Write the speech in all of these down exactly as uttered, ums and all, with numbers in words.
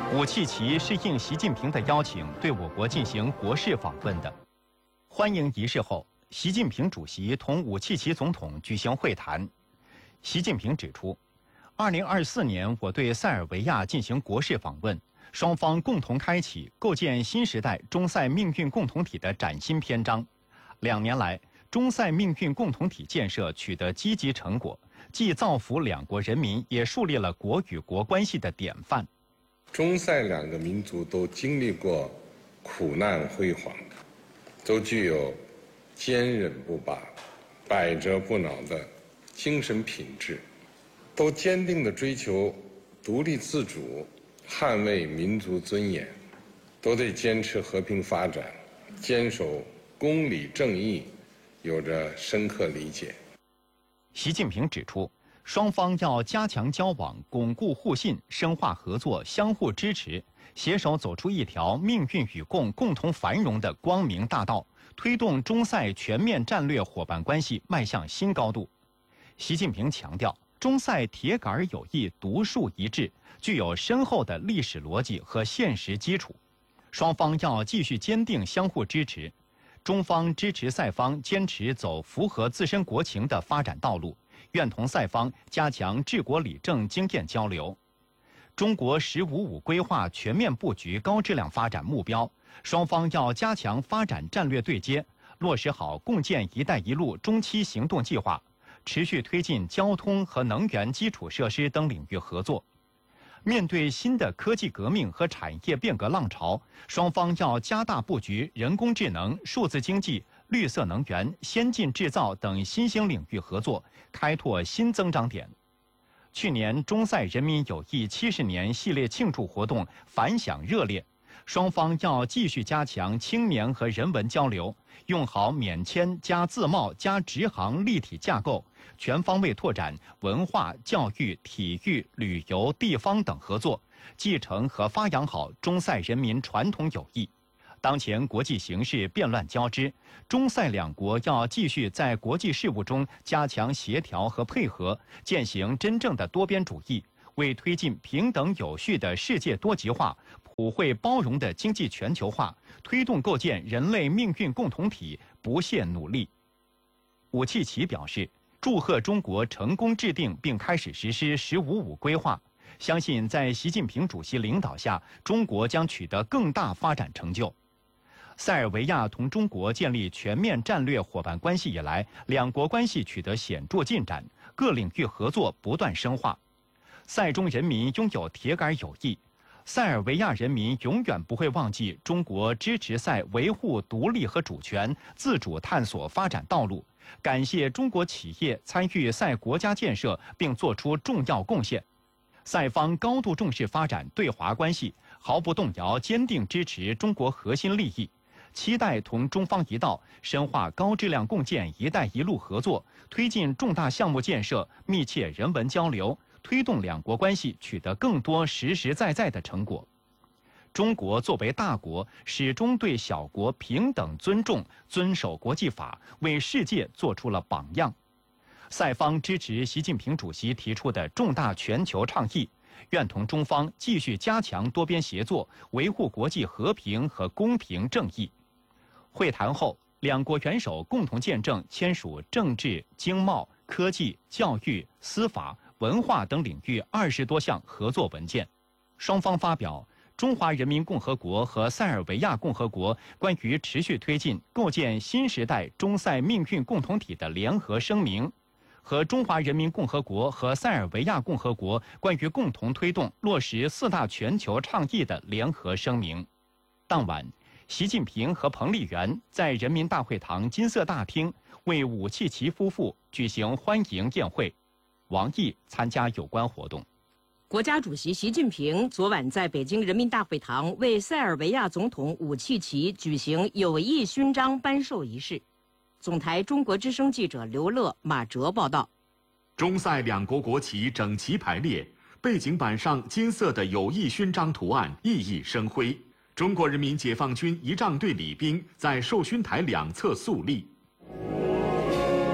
武契奇是应习近平的邀请，对我国进行国事访问的。欢迎仪式后，习近平主席同武契奇总统举行会谈。习近平指出，二零二四年我对塞尔维亚进行国事访问，双方共同开启构建新时代中塞命运共同体的崭新篇章。两年来，中塞命运共同体建设取得积极成果，既造福两国人民，也树立了国与国关系的典范。 中塞两个民族都经历过苦难辉煌，都具有坚韧不拔、百折不挠的精神品质，都坚定地追求独立自主，捍卫民族尊严，都对坚持和平发展、坚守公理正义有着深刻理解。 习近平指出，双方要加强交往，巩固互信，深化合作，相互支持，携手走出一条命运与共、共同繁荣的光明大道，推动中塞全面战略伙伴关系迈向新高度。习近平强调，中塞铁杆友谊独树一帜，具有深厚的历史逻辑和现实基础。双方要继续坚定相互支持，中方支持塞方坚持走符合自身国情的发展道路，愿同塞方加强治国理政经验交流。中国“十五五”规划全面布局高质量发展目标，双方要加强发展战略对接，落实好共建“一带一路”中期行动计划，持续推进交通和能源基础设施等领域合作。面对新的科技革命和产业变革浪潮，双方要加大布局人工智能、数字经济、绿色能源、先进制造等新兴领域合作，开拓新增长点。去年中塞人民友谊七十年系列庆祝活动反响热烈，双方要继续加强青年和人文交流，用好免签加自贸加直航立体架构，全方位拓展文化、教育、体育、旅游、地方等合作，继承和发扬好中塞人民传统友谊。当前国际形势变乱交织，中塞两国要继续在国际事务中加强协调和配合，践行真正的多边主义，为推进平等有序的世界多极化、普惠包容的经济全球化，推动构建人类命运共同体不懈努力。武契奇表示，祝贺中国成功制定并开始实施“十五五”规划，相信在习近平主席领导下，中国将取得更大发展成就。塞尔维亚同中国建立全面战略伙伴关系以来，两国关系取得显著进展，各领域合作不断深化。塞中人民拥有铁杆友谊，塞尔维亚人民永远不会忘记中国支持塞维护独立和主权、自主探索发展道路，感谢中国企业参与塞国家建设并作出重要贡献。塞方高度重视发展对华关系，毫不动摇坚定支持中国核心利益，期待同中方一道深化高质量共建“一带一路”合作，推进重大项目建设，密切人文交流，推动两国关系取得更多实实在在的成果。中国作为大国，始终对小国平等尊重，遵守国际法，为世界做出了榜样。塞方支持习近平主席提出的重大全球倡议，愿同中方继续加强多边协作，维护国际和平和公平正义。会谈后，两国元首共同见证签署政治、经贸、科技、教育、司法、文化等领域二十多项合作文件。双方发表《中华人民共和国和塞尔维亚共和国关于持续推进构建新时代中塞命运共同体的联合声明》和《中华人民共和国和塞尔维亚共和国关于共同推动落实四大全球倡议的联合声明》。当晚，习近平和彭丽媛在人民大会堂金色大厅为武契奇夫妇举行欢迎宴会。王毅参加有关活动。 国家主席习近平昨晚在北京人民大会堂为塞尔维亚总统武契奇举行友谊勋章颁授仪式。总台中国之声记者刘乐、马哲报道。 中塞两国国旗整齐排列，背景板上金色的友谊勋章图案熠熠生辉。中国人民解放军仪仗队礼兵在授勋台两侧肃立。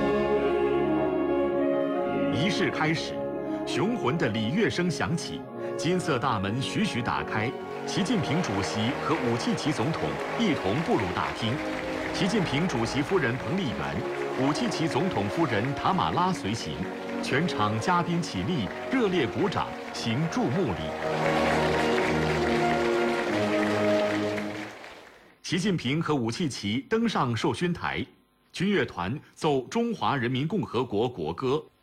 仪式开始，雄浑的礼乐声响起， 金色大门徐徐打开，习近平主席和武契奇总统一同步入大厅。习近平主席夫人彭丽媛、武契奇总统夫人塔马拉随行，全场嘉宾起立，热烈鼓掌，行注目礼。习近平和武契奇登上授勋台，军乐团奏《中华人民共和国国歌》。